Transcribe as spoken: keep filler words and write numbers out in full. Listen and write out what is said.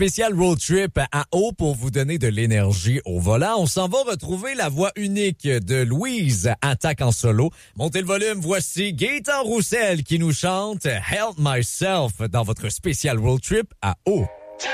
Spécial road trip à eau pour vous donner de l'énergie au volant. On s'en va retrouver la voix unique de Louise, Attaque en solo. Montez le volume, voici Gaëtan Roussel qui nous chante Help Myself dans votre spécial road trip à eau.